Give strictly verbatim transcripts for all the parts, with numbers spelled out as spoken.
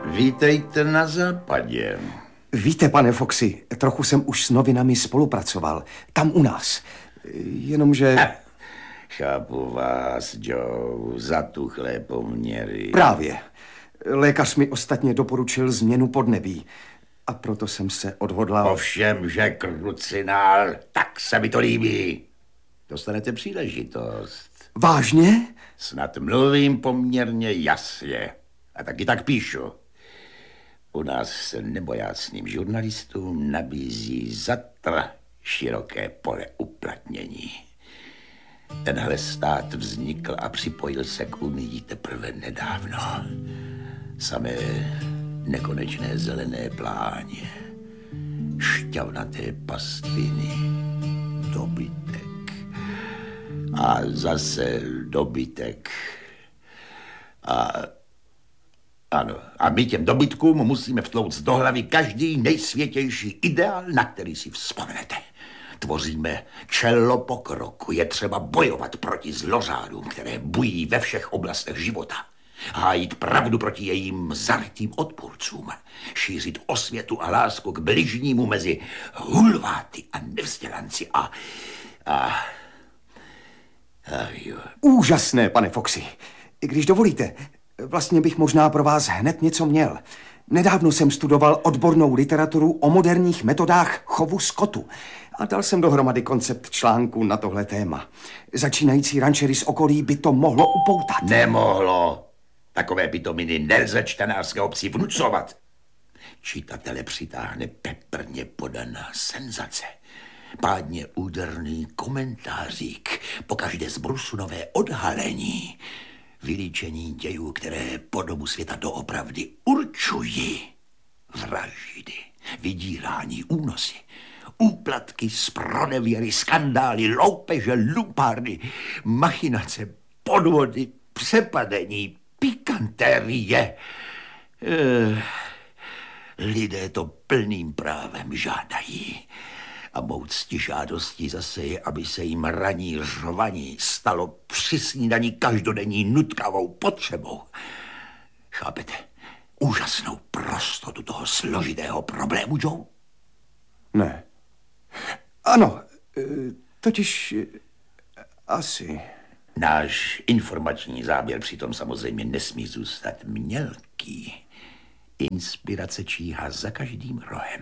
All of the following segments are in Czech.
Vítejte na západě. Víte, pane Foxy, trochu jsem už s novinami spolupracoval. Tam u nás. Jenomže... Ha, chápu vás, Joe, zatuchlé poměry. Právě. Lékař mi ostatně doporučil změnu podnebí. A proto jsem se odhodlal... Ovšem, že krucinál, tak se mi to líbí. Dostanete příležitost. Vážně? Snad mluvím poměrně jasně. A taky tak píšu. U nás se nebojácným žurnalistům nabízí zatr široké pole uplatnění. Tenhle stát vznikl a připojil se k Unii teprve nedávno. Samé nekonečné zelené pláně, šťavnaté pastviny, dobytek a zase dobytek. A ano, a my těm dobytkům musíme vtlouct do hlavy každý nejsvětější ideál, na který si vzpomenete. Tvoříme čelo pokroku, je třeba bojovat proti zlořádům, které bují ve všech oblastech života. Hájit pravdu proti jejím zarytým odpůrcům. Šířit osvětu a lásku k bližnímu mezi hulváty a nevzdělanci a... a... a jo. Úžasné, pane Foxy. Když dovolíte, vlastně bych možná pro vás hned něco měl. Nedávno jsem studoval odbornou literaturu o moderních metodách chovu skotu a dal jsem dohromady koncept článku na tohle téma. Začínající rančery z okolí by to mohlo upoutat. Nemohlo. Takové pitominy nelze čtenářské obci vnucovat. Čitatele přitáhne peprně podaná senzace. Pádně úderný komentářík, pokaždé z brusu nové odhalení. Vylíčení dějů, které podobu světa doopravdy určují. Vraždy, vydírání, únosy, úplatky, zpronevěry, skandály, loupeže, lumpárny, machinace, podvody, přepadení, pikantérie. Eh, lidé to plným právem žádají. A mou ctižádostí zase je, aby se jim raní řvaní stalo při snídaní každodenní nutkavou potřebou. Chápete? Úžasnou prostotu toho složitého problému, Joe? Ne. Ano, totiž asi... Náš informační záběr přitom samozřejmě nesmí zůstat mělký. Inspirace číhá za každým rohem.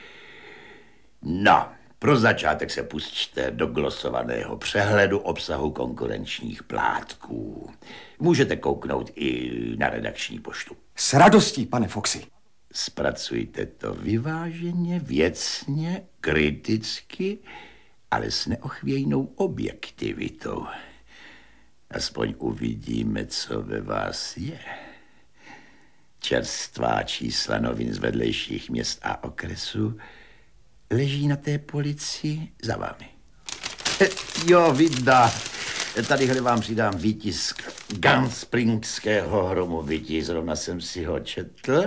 No, pro začátek se pusťte do glosovaného přehledu obsahu konkurenčních plátků. Můžete kouknout i na redakční poštu. S radostí, pane Foxy. Zpracujte to vyváženě, věcně, kriticky, ale s neochvějnou objektivitou. Aspoň uvidíme, co ve vás je. Čerstvá čísla novin z vedlejších měst a okresů leží na té polici za vámi. E, jo, vidá. Tadyhle vám přidám výtisk Gunspringského hromovití. Zrovna jsem si ho četl.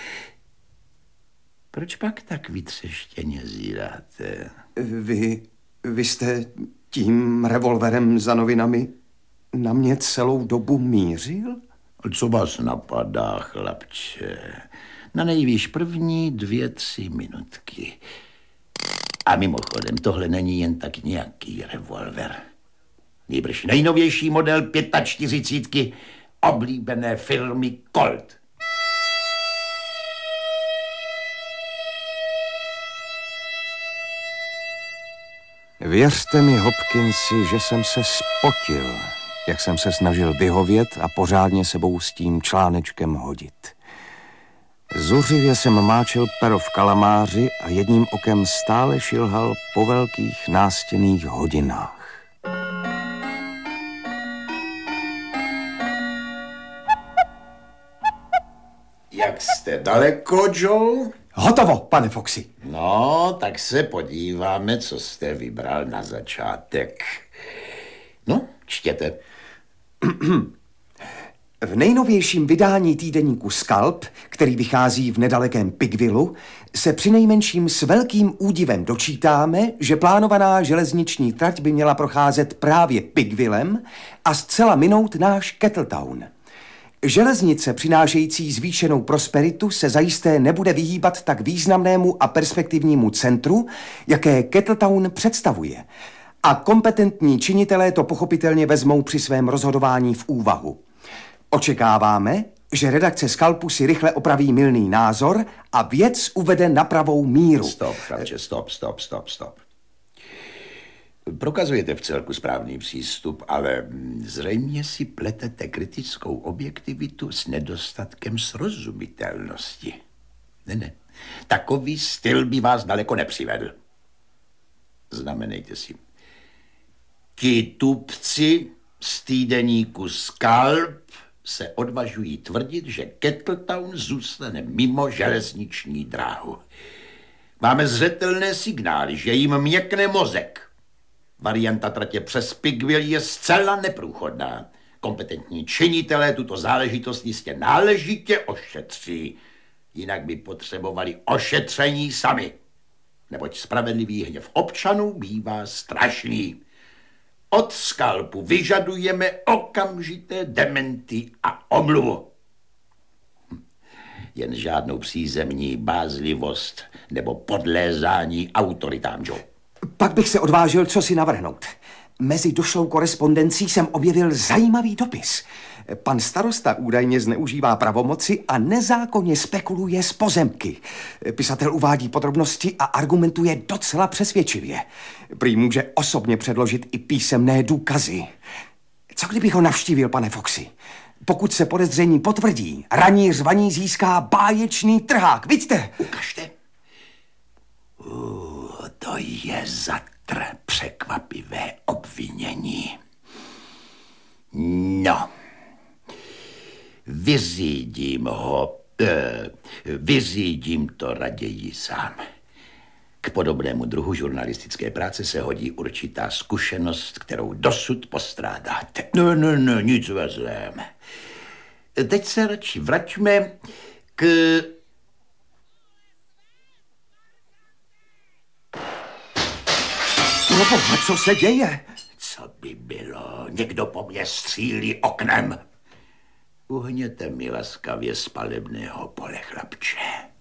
Proč pak tak vytřeštěně zíráte? Vy, vy jste tím revolverem za novinami na mě celou dobu mířil? Co vás napadá, chlapče? Na nejvýš první dvě, tři minutky. A mimochodem, tohle není jen tak nějaký revolver. Nýbrž nejnovější model čtyřicítky oblíbené firmy Colt. Věřte mi, Hopkinsi, že jsem se spotil, jak jsem se snažil vyhovět a pořádně sebou s tím článečkem hodit. Zuřivě jsem máčel pero v kalamáři a jedním okem stále šilhal po velkých nástěnných hodinách. Jak jste daleko, Joe? Hotovo, pane Foxy. No, tak se podíváme, co jste vybral na začátek. No, čtěte. V nejnovějším vydání týdeníku Skalp, který vychází v nedalekém Pigvillu, se přinejmenším s velkým údivem dočítáme, že plánovaná železniční trať by měla procházet právě Pigvillem a zcela minout náš Kettletown. Železnice přinášející zvýšenou prosperitu se zajisté nebude vyhýbat tak významnému a perspektivnímu centru, jaké Kettletown představuje. A kompetentní činitelé to pochopitelně vezmou při svém rozhodování v úvahu. Očekáváme, že redakce Skalpu si rychle opraví mylný názor a věc uvede na pravou míru. Stop, chlapče, stop, stop, stop, stop. Prokazujete v celku správný přístup, ale zřejmě si pletete kritickou objektivitu s nedostatkem srozumitelnosti. Ne, ne. Takový styl by vás daleko nepřivedl. Znamenejte si. Ti tupci z týdeníku Skalp se odvažují tvrdit, že Kettletown zůstane mimo železniční dráhu. Máme zřetelné signály, že jim měkne mozek. Varianta tratě přes Pigville je zcela neprůchodná. Kompetentní činitelé tuto záležitost jistě náležitě ošetří. Jinak by potřebovali ošetření sami. Neboť spravedlivý hněv občanů bývá strašný. Od Skalpu vyžadujeme okamžité dementy a omluvu. Jen žádnou přízemní bázlivost nebo podlézání autoritám, Joe. Pak bych se odvážil co si navrhnout. Mezi došlou korespondencí jsem objevil zajímavý dopis. Pan starosta údajně zneužívá pravomoci a nezákonně spekuluje s pozemky. Pisatel uvádí podrobnosti a argumentuje docela přesvědčivě. Prý může osobně předložit i písemné důkazy. Co kdybych ho navštívil, pane Foxy? Pokud se podezření potvrdí, raní řvaní získá báječný trhák. Vidíte? Ukažte. Uh, to je zatr překvapivé obvinění. No, vyřídím ho, eh, vyřídím to raději sám. K podobnému druhu žurnalistické práce se hodí určitá zkušenost, kterou dosud postrádáte. No, no, no, nic ve zlém. Teď se radši vraťme k... No boha, co se děje? Co by bylo? Někdo po mně střílí oknem. Uhněte mi laskavě z palebného pole, chlapče.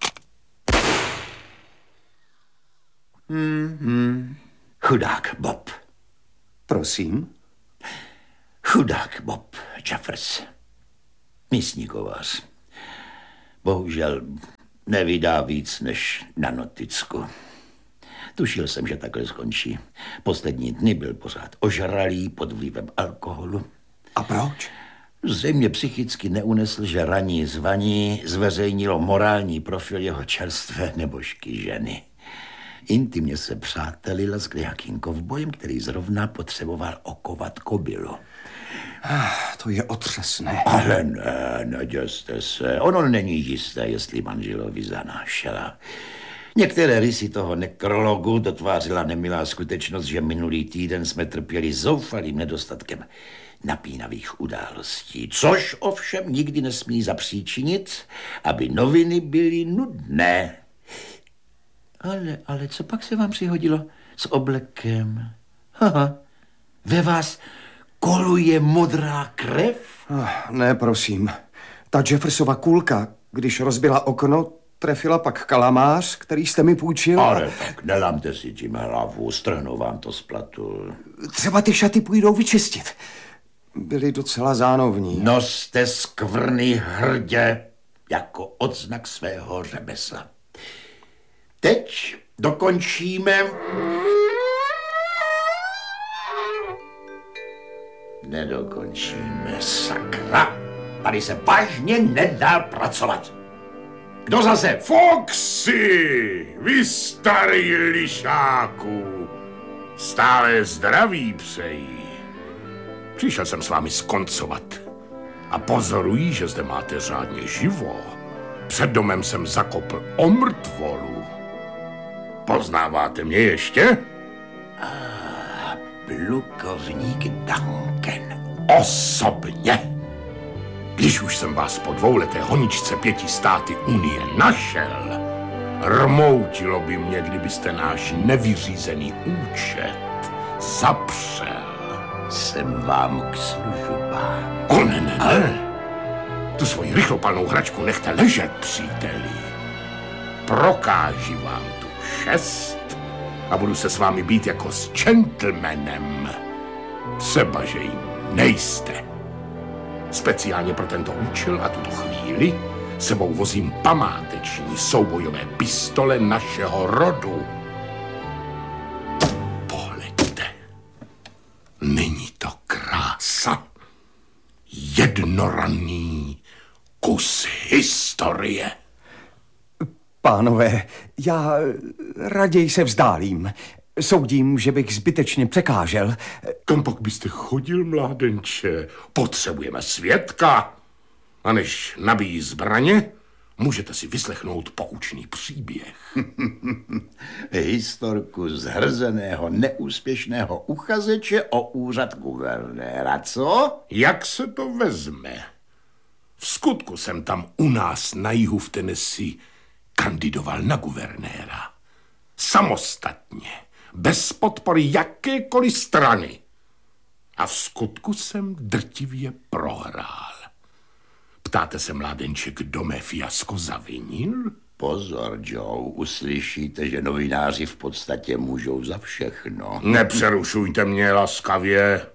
Hmm, chudák Bob. Prosím? Chudák Bob Jeffers. Místní kovář. Bohužel nevydá víc než na noticku. Tušil jsem, že takhle skončí. Poslední dny byl pořád ožralý pod vlivem alkoholu. A proč? Zřejmě psychicky neunesl, že ranní zvaní zveřejnilo morální profil jeho čerstvé nebožky ženy. Intimně se přátelila s kdejakým kovbojem, který zrovna potřeboval okovat kobylu. Ah, to je otřesné. Ale ne, neděste se. Ono není jisté, jestli manželovi zanášela. Některé rysy toho nekrologu dotvářila nemilá skutečnost, že minulý týden jsme trpěli zoufalým nedostatkem napínavých událostí, což ovšem nikdy nesmí zapříčinit, aby noviny byly nudné. Ale, ale co pak se vám přihodilo s oblekem? Haha, ve vás koluje modrá krev? Oh, ne, prosím. Ta Jeffersova kulka, když rozbila okno, trefila pak kalamář, který jste mi půjčil. Ale tak nelamte si tím hlavu, strhnu vám to z platu. Třeba ty šaty půjdou vyčistit. Byly docela zánovní. Noste skvrny hrdě jako odznak svého řemesla. Teď dokončíme... Nedokončíme, sakra. Tady se vážně nedá pracovat. Kdo zase? Foxy, vy starý lišáku. Stále zdraví přeji. Přišel jsem s vámi skoncovat. A pozoruji, že zde máte řádně živo. Před domem jsem zakopl omrtvolu. Poznáváte mě ještě? A plukovník Duncan. Osobně. Když už jsem vás po dvouleté honičce pěti státy Unie našel, rmoutilo by mě, kdybyste náš nevyřízený účet zapřel. Jsem vám k službám. O ne, ne, ne. Tu svoji rychlopalnou hračku nechte ležet, příteli. Prokáži vám tu šest a budu se s vámi být jako s gentlemanem. Třeba, že jim nejste. Speciálně pro tento účel a tuto chvíli sebou vozím památeční soubojové pistole našeho rodu. Pohleďte. Není to krása? Jednoranný kus historie. Pánové, já raději se vzdálím. Soudím, že bych zbytečně překážel. Kam pak byste chodil, mládenče? Potřebujeme svědka. A než nabíjí zbraně, můžete si vyslechnout poučný příběh. Historku zhrzeného neúspěšného uchazeče o úřad guvernéra, co? Jak se to vezme? V skutku jsem tam u nás na jihu v Tennessee kandidoval na guvernéra. Samostatně, bez podpory jakékoliv strany. A v skutku jsem drtivě prohrál. Ptáte se, mládenče, kdo mé fiasko zavinil? Pozor, Joe, uslyšíte, že novináři v podstatě můžou za všechno. Nepřerušujte mě laskavě.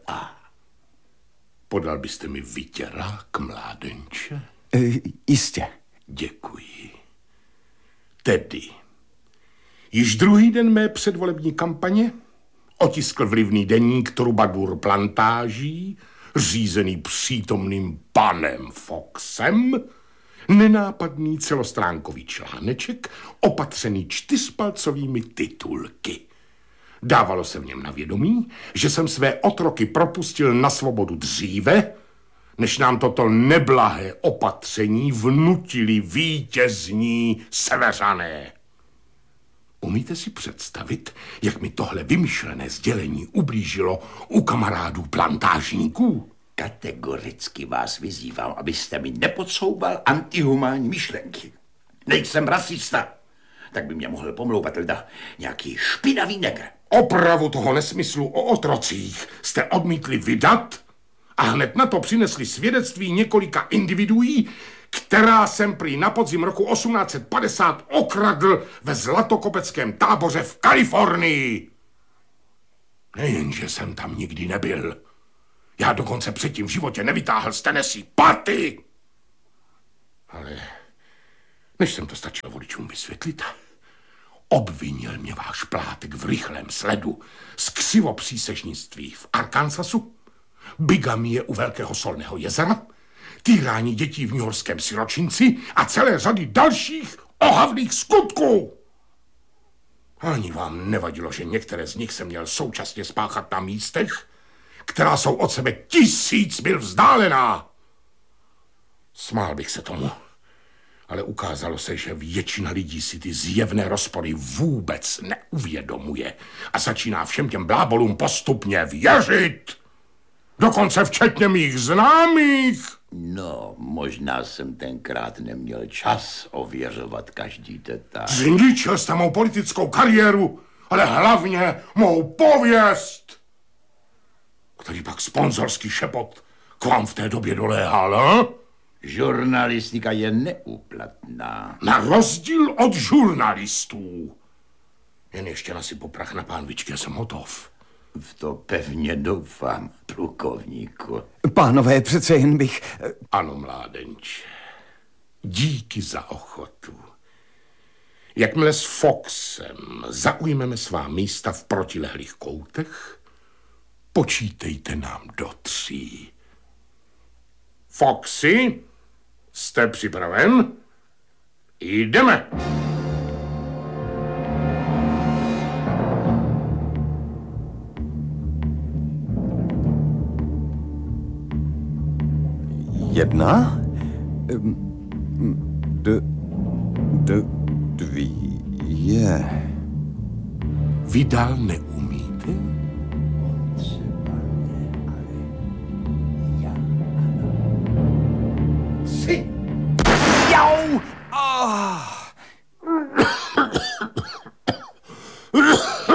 Podal byste mi vytěrák, mládenče? E, jistě. Děkuji. Tedy, již druhý den mé předvolební kampaně otiskl vlivný deník Troubadour plantáží, řízený přítomným panem Foxem, nenápadný celostránkový článeček, opatřený čtyřpalcovými titulky. Dávalo se v něm na vědomí, že jsem své otroky propustil na svobodu dříve, než nám toto neblahé opatření vnutili vítězní Severané. Umíte si představit, jak mi tohle vymyšlené sdělení ublížilo u kamarádů plantážníků? Kategoricky vás vyzývám, abyste mi nepodsouval antihumánní myšlenky. Nejsem rasista. Tak by mě mohl pomlouvat leda nějaký špinavý negr. Opravu toho nesmyslu o otrocích jste odmítli vydat a hned na to přinesli svědectví několika individuí, která jsem prý na podzim roku osmnáct set padesát okradl ve zlatokopeckém táboře v Kalifornii. Nejenže jsem tam nikdy nebyl. Já dokonce předtím v životě nevytáhl z Tennessee paty. Ale než jsem to stačil voličům vysvětlit, obvinil mě váš plátek v rychlém sledu z křivopřísežnictví v Arkansasu, bigamie u Velkého solného jezera, týrání dětí v newyorském siročinci a celé řady dalších ohavných skutků. Ani vám nevadilo, že některé z nich jsem měl současně spáchat na místech, která jsou od sebe tisíc mil vzdálená. Smál bych se tomu, ale ukázalo se, že většina lidí si ty zjevné rozpory vůbec neuvědomuje a začíná všem těm blábolům postupně věřit. Dokonce včetně mých známých. No, možná jsem tenkrát neměl čas ověřovat každý detail. Zničil jste mou politickou kariéru, ale hlavně mou pověst. Který pak sponzorský šepot k vám v té době doléhal, a? Žurnalistika je neúplatná. Na rozdíl od žurnalistů. Jen ještě nasypu prach na pánvičky a jsem hotov. V to pevně doufám, plukovníku. Pánové, přece jen bych... Ano, mládenče. Díky za ochotu. Jakmile s Foxem zaujmeme svá místa v protilehlých koutech, počítejte nám do tří. Foxy, jste připraven? Jdeme. Jedna? D... D... Dvě... Vy dál neumíte? Tři. Jau! Ah!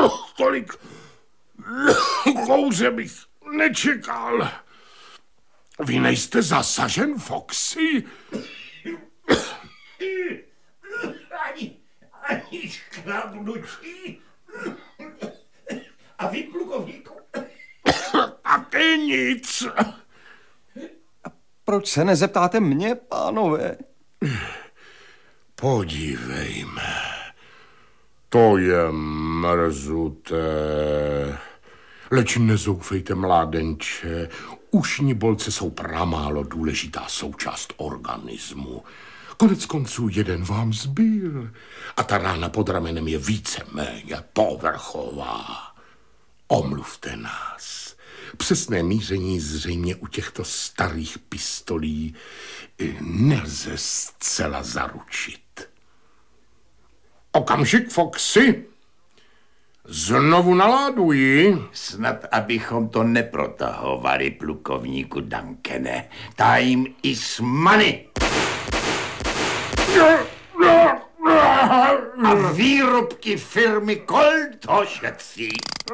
Tolik kouře bych nečekal. Vy nejste zasažen, Foxy? Ani, ani škrábnutí. A vy, plukovníku? Taky nic. Proč se nezeptáte mě, pánové? Podívejme. To je mrzuté. Leč nezoufejte, mládenče. Ušní bolce jsou pramálo důležitá součást organismu. Konec konců jeden vám zbyl. A ta rána pod ramenem je víceméně povrchová. Omluvte nás. Přesné míření zřejmě u těchto starých pistolí nelze zcela zaručit. Okamžik, Foxy. Znovu naláduji. Snad, abychom to neprotahovali, plukovníku Duncane. Time is money. A výrobky firmy Colt to šetří.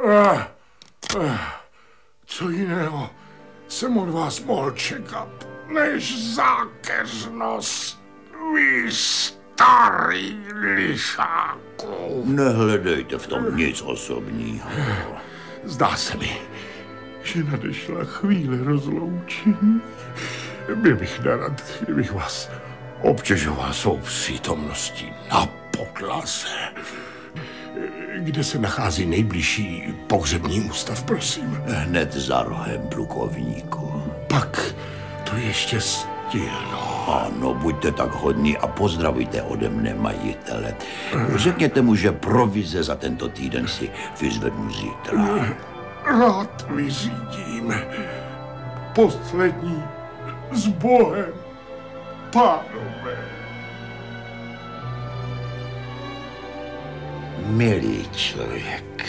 Co jiného jsem od vás mohl čekat, než zákeřnost, vy starý lišáku. Nehledejte v tom nic osobního. Zdá se mi, že nadešla chvíle rozloučení. Byl bych nerad, kdybych vás obtěžoval svou přítomností na podlaze. Kde se nachází nejbližší pohřební ústav, prosím? Hned za rohem, plukovníku. Pak to ještě stihnu. Ano, buďte tak hodní a pozdravujte ode mne majitele. Řekněte mu, že provize za tento týden si vyzvednu zítra. Rád vyřídím. Poslední s Bohem, pánové. Milý člověk,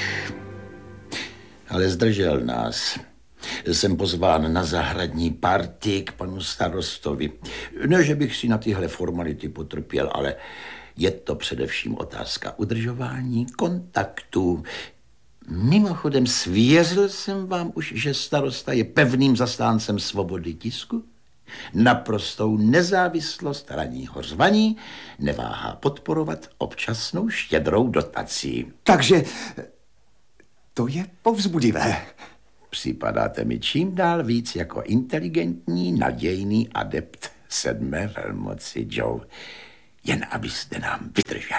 ale zdržel nás. Jsem pozván na zahradní party k panu starostovi. Ne, že bych si na tyhle formality potrpěl, ale je to především otázka udržování kontaktu. Mimochodem, svěřil jsem vám už, že starosta je pevným zastáncem svobody tisku? Naprostou nezávislost ranního řvaní neváhá podporovat občasnou štědrou dotací. Takže to je povzbudivé. Připadáte mi čím dál víc jako inteligentní, nadějný adept sedmé velmoci, Joe. Jen abyste nám vydržel.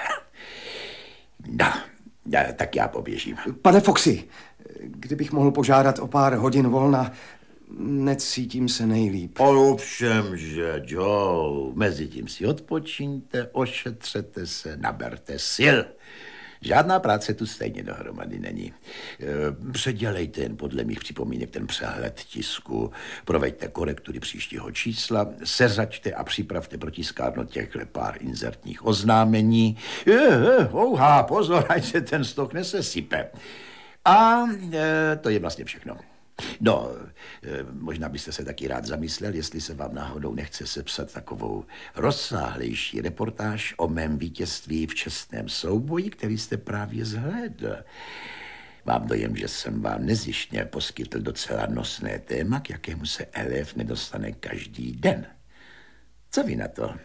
No, tak já poběžím. Pane Foxy, kdybych mohl požádat o pár hodin volna, necítím se nejlíp. Ovšem, že Joe, mezi tím si odpočiňte, ošetřete se, naberte sil. Žádná práce tu stejně dohromady není. Předělejte jen podle mých připomínek ten přehled tisku, proveďte korektury příštího čísla, seřaďte a připravte pro tiskárnu těchhle pár inzertních oznámení. Je, je, ouhá, pozor, ať se ten stok nesesype. A e, to je vlastně všechno. No, možná byste se taky rád zamyslel, jestli se vám náhodou nechce sepsat takovou rozsáhlejší reportáž o mém vítězství v čestném souboji, který jste právě zhlédl. Mám dojem, že jsem vám nezištně poskytl docela nosné téma, k jakému se elév nedostane každý den. Co vy na to?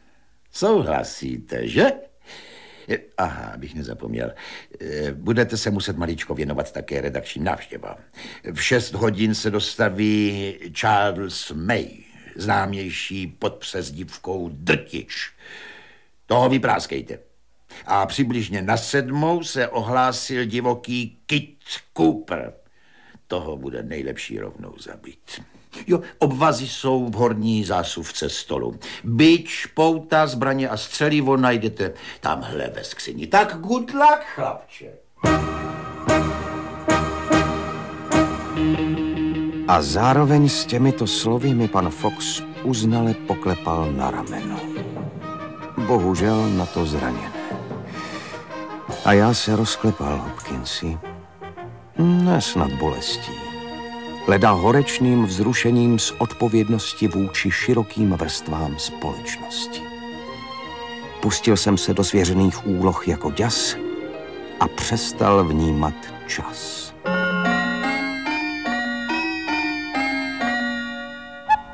Souhlasíte, že? Aha, abych nezapomněl. Budete se muset maličko věnovat také redakční návštěva. V šest hodin se dostaví Charles May, známější pod přezdívkou Drtič. Toho vypráskejte. A přibližně na sedmou se ohlásil divoký Kit Cooper. Toho bude nejlepší rovnou zabít. Jo, obvazy jsou v horní zásuvce stolu. Bič, pouta, zbraně a střelivo najdete tamhle ve skříni. Tak good luck, chlapče. A zároveň s těmito slovy mi pan Fox uznale poklepal na rameno. Bohužel na to zraněné. A já se rozklepal, Hopkinsi. Ne snad bolestí. Leda horečným vzrušením z odpovědnosti vůči širokým vrstvám společnosti. Pustil jsem se do svěřených úloh jako děs a přestal vnímat čas.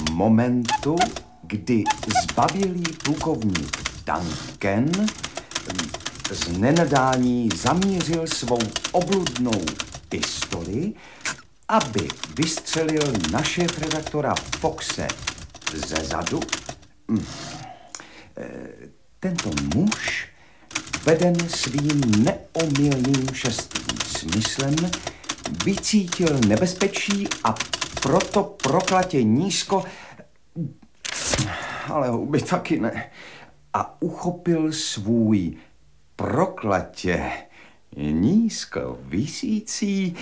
momentu, kdy zbavilý plukovník Duncan z nenadání zamířil svou obludnou pistoli, aby vystřelil na šéfredaktora Foxe ze zadu. Tento muž, veden svým neomylným šestým smyslem, vycítil nebezpečí a proto proklatě nízko, ale huby taky ne, a uchopil svůj proklatě nízko visící.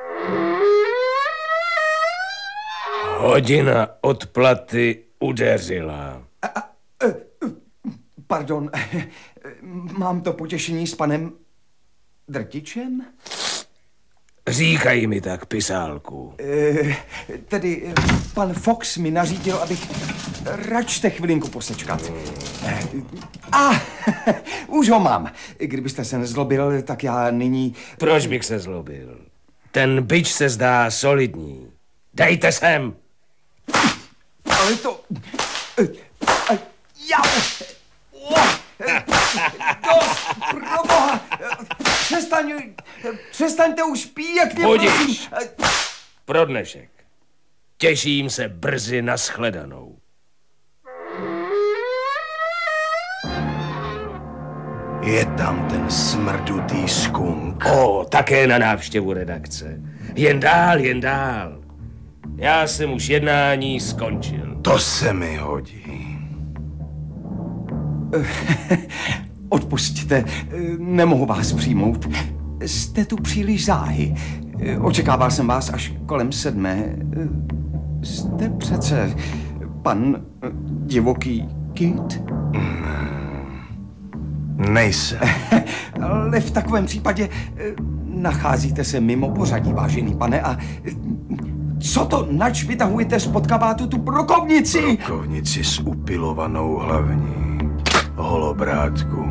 Hodina odplaty udeřila. A, a, pardon, mám to potěšení s panem Drtičem? Říkají mi tak, pisálku. E, tedy pan Fox mi nařídil, abych... Račte chvilinku posečkat. E, a, už ho mám. Kdybyste se nezlobil, tak já nyní... Proč bych se zlobil? Ten bič se zdá solidní. Dejte sem! Ale to... E, já... Dost, proboha! Přestaň, přestaňte už pěkně, prosím. Pro dnešek. Těším se brzy na shledanou. Je tam ten smrdutý skunk. O, také na návštěvu redakce. Jen dál, jen dál. Já jsem už jednání skončil. To se mi hodí. Odpusťte, nemohu vás přijmout. Jste tu příliš záhy. Očekával jsem vás až kolem sedmé. Jste přece pan divoký Kit? Nejsem. Ale v takovém případě nacházíte se mimo pořadí, vážený pane, a co to, nač vytahujete spod kabátu tu brokovnici? Brokovnici s upilovanou hlavní. Holobrátku.